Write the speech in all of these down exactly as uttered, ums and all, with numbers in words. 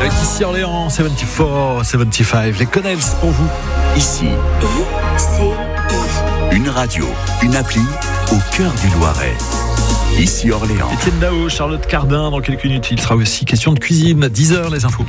Avec ici Orléans, soixante-quatre, soixante-quinze, les Connells pour vous. Ici, I C I. une radio, une appli au cœur du Loiret. Ici Orléans. Étienne Dao, Charlotte Cardin, dans quelques minutes. Il sera aussi question de cuisine. dix heures, les infos.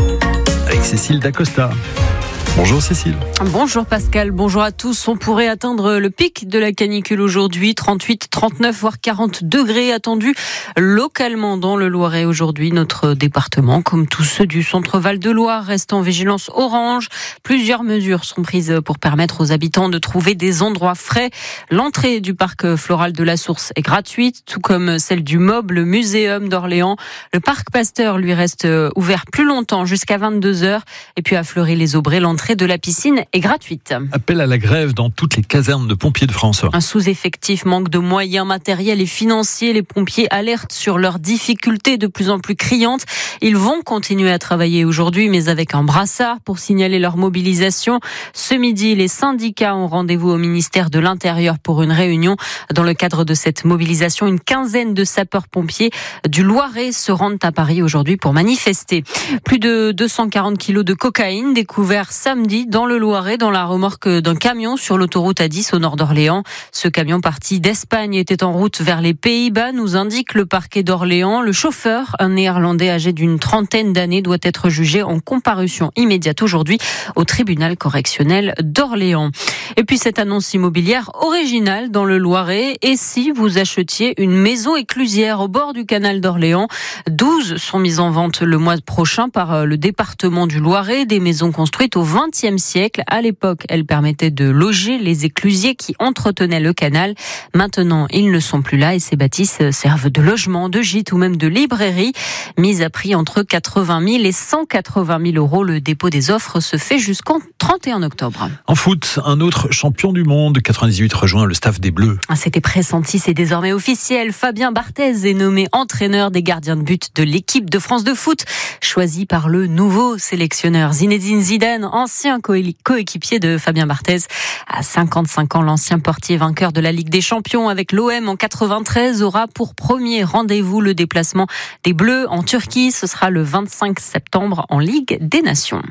Avec Cécile Dacosta. Bonjour Cécile. Bonjour Pascal, bonjour à tous. On pourrait atteindre le pic de la canicule aujourd'hui, trente-huit, trente-neuf, voire quarante degrés attendus localement dans le Loiret aujourd'hui. Notre département, comme tous ceux du centre Val-de-Loire, reste en vigilance orange. Plusieurs mesures sont prises pour permettre aux habitants de trouver des endroits frais. L'entrée du parc floral de la Source est gratuite, tout comme celle du M O B, le Muséum d'Orléans. Le parc Pasteur, lui, reste ouvert plus longtemps, jusqu'à vingt-deux heures. Et puis à Fleury-les-Aubrais, l'entrée de la piscine est gratuite. Appel à la grève dans toutes les casernes de pompiers de France. Un sous-effectif, manque de moyens matériels et financiers. Les pompiers alertent sur leurs difficultés de plus en plus criantes. Ils vont continuer à travailler aujourd'hui, mais avec un brassard pour signaler leur mobilisation. Ce midi, les syndicats ont rendez-vous au ministère de l'Intérieur pour une réunion. Dans le cadre de cette mobilisation, une quinzaine de sapeurs-pompiers du Loiret se rendent à Paris aujourd'hui pour manifester. Plus de deux cent quarante kilos de cocaïne découverts samedi dans le Loiret, dans la remorque d'un camion sur l'autoroute A dix au nord d'Orléans. Ce camion parti d'Espagne était en route vers les Pays-Bas, nous indique le parquet d'Orléans. Le chauffeur, un néerlandais âgé d'une trentaine d'années, doit être jugé en comparution immédiate aujourd'hui au tribunal correctionnel d'Orléans. Et puis cette annonce immobilière originale dans le Loiret. Et si vous achetiez une maison éclusière au bord du canal d'Orléans? douze sont mises en vente le mois prochain par le département du Loiret. Des maisons construites au vingtième siècle. À l'époque, elles permettaient de loger les éclusiers qui entretenaient le canal. Maintenant, ils ne sont plus là et ces bâtisses servent de logement, de gîte ou même de librairie. Mise à prix entre quatre-vingt mille et cent quatre-vingt mille euros. Le dépôt des offres se fait jusqu'en trente et un octobre. En foot, un autre champion du monde, quatre-vingt-dix-huit, rejoint le staff des Bleus. C'était pressenti, c'est désormais officiel. Fabien Barthez est nommé entraîneur des gardiens de but de l'équipe de France de foot, choisi par le nouveau sélectionneur Zinedine Zidane, ancien coéquipier de Fabien Barthez. À cinquante-cinq ans, l'ancien portier vainqueur de la Ligue des Champions avec l'O M en quatre-vingt-treize aura pour premier rendez-vous le déplacement des Bleus en Turquie. Ce sera le vingt-cinq septembre en Ligue des Nations.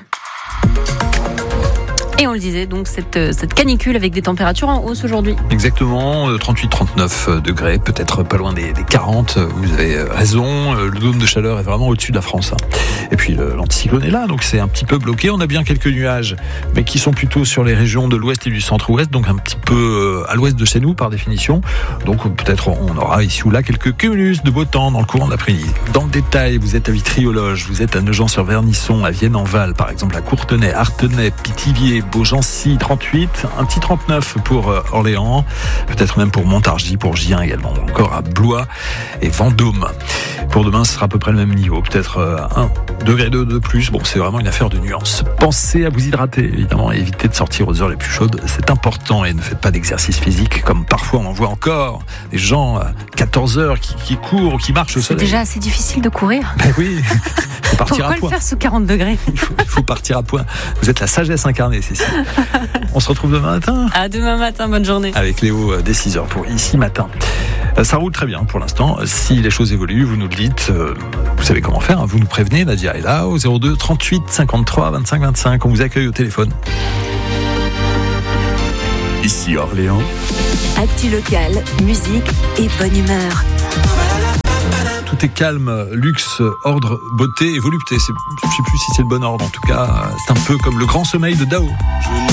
Et on le disait, donc cette, cette canicule avec des températures en hausse aujourd'hui. Exactement, trente-huit trente-neuf degrés, peut-être pas loin des, des quarante, vous avez raison, le dôme de chaleur est vraiment au-dessus de la France. Et puis l'anticyclone est là, donc c'est un petit peu bloqué, on a bien quelques nuages, mais qui sont plutôt sur les régions de l'ouest et du centre-ouest, donc un petit peu à l'ouest de chez nous par définition. Donc peut-être on aura ici ou là quelques cumulus de beau temps dans le courant d'après-midi. Dans le détail, vous êtes à Vitry-aux-Loges, vous êtes à Nogent-sur-Vernisson, à Vienne-en-Val, par exemple à Courtenay, Artenay, Pithiviers, Beaugency, trente-huit, un petit trente-neuf pour Orléans, peut-être même pour Montargis, pour Gien également, encore à Blois et Vendôme. Pour demain, ce sera à peu près le même niveau, peut-être un degré de plus. Bon, c'est vraiment une affaire de nuances. Pensez à vous hydrater, évidemment, et évitez de sortir aux heures les plus chaudes, c'est important, et ne faites pas d'exercice physique, comme parfois on en voit encore, des gens à quatorze heures qui, qui courent ou qui marchent au soleil. C'est déjà assez difficile de courir. Ben oui, il faut partir Pourquoi à point. le faire sous quarante degrés? Il faut, il faut partir à point. Vous êtes la sagesse incarnée, Cécile. On se retrouve demain matin. À demain matin, bonne journée. Avec Léo dès six heures pour Ici Matin. Ça roule très bien pour l'instant. Si les choses évoluent, vous nous le dites. Vous savez comment faire. Vous nous prévenez. Nadia est là au zéro deux trente-huit cinquante-trois vingt-cinq vingt-cinq. On vous accueille au téléphone. Ici Orléans. Actu local, musique et bonne humeur. Tout est calme, luxe, ordre, beauté et volupté. C'est, je ne sais plus si c'est le bon ordre. En tout cas, c'est un peu comme le grand sommeil de Dao.